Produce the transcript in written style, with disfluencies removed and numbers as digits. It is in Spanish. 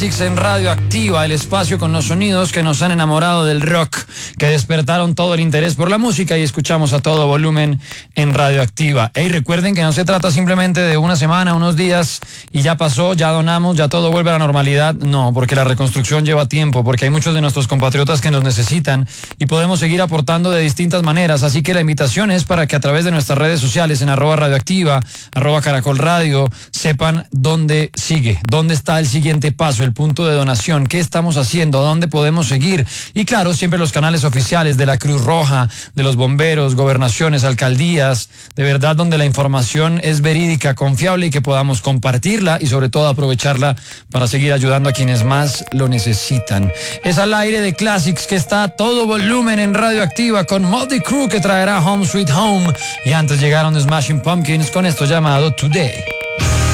En Radioactiva, el espacio con los sonidos que nos han enamorado del rock, que despertaron todo el interés por la música y escuchamos a todo volumen en Radioactiva. Y recuerden que no se trata simplemente de una semana, unos días y ya pasó, ya donamos, ya todo vuelve a la normalidad. No, porque la reconstrucción lleva tiempo, porque hay muchos de nuestros compatriotas que nos necesitan y podemos seguir aportando de distintas maneras. Así que la invitación es para que a través de nuestras redes sociales en @radioactiva, @Caracol Radio, sepan dónde sigue, dónde está el siguiente paso, el punto de donación, qué estamos haciendo, dónde podemos seguir. Y claro, siempre los canales oficiales de la Cruz Roja, de los bomberos, gobernaciones, alcaldías, de verdad donde la información es verídica, confiable y que podamos compartirla y sobre todo aprovecharla para seguir ayudando a quienes más lo necesitan. Es al aire de Classics que está a todo volumen en Radioactiva con Motley Crue, que traerá Home Sweet Home, y antes llegaron The Smashing Pumpkins con esto llamado Today.